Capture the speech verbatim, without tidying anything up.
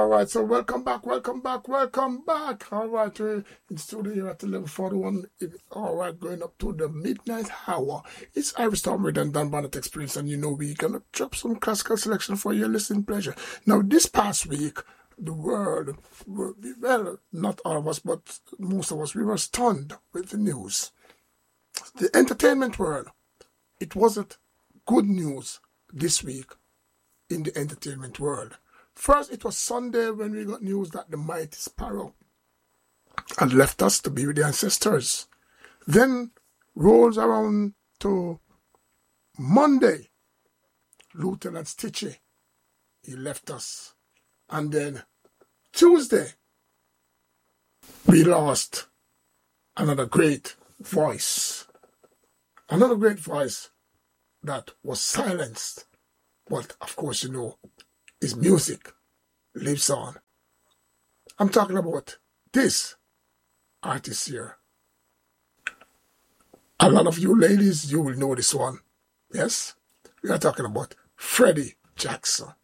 All right, so welcome back, welcome back, welcome back. All right, we're in studio here at eleven forty-one. All right, going up to the midnight hour. It's Irish Storm with and Dan Bonnet Experience, and you know we're going to drop some classical selection for your listening pleasure. Now, this past week, the world, well, not all of us, but most of us, we were stunned with the news. The entertainment world, it wasn't good news this week in the entertainment world. First, it was Sunday when we got news that the mighty Sparrow had left us to be with the ancestors. Then, rolls around to Monday, Lieutenant Stitchie, he left us. And then Tuesday, we lost another great voice. Another great voice that was silenced. But, of course, you know, his music lives on. I'm talking about this artist here. A lot of you ladies, you will know this one. Yes? We are talking about Freddie Jackson.